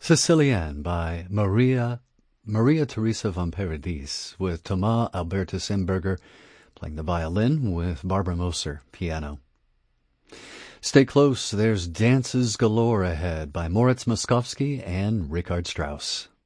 Sicilienne by Maria Teresa von Paradis, with Thomas Albertus Imberger playing the violin with Barbara Moser piano. Stay close, there's dances galore ahead by Moritz Moskowski and Richard Strauss.